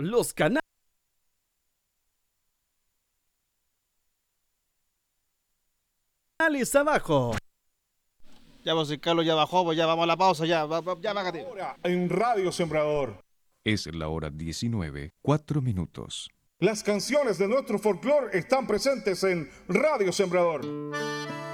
Los canales abajo. Ya vos, si Carlos ya bajó, pues ya vamos a la pausa, ya bájate. Ahora en Radio Sembrador. Es la hora 19, 4 minutos. Las canciones de nuestro folclore están presentes en Radio Sembrador.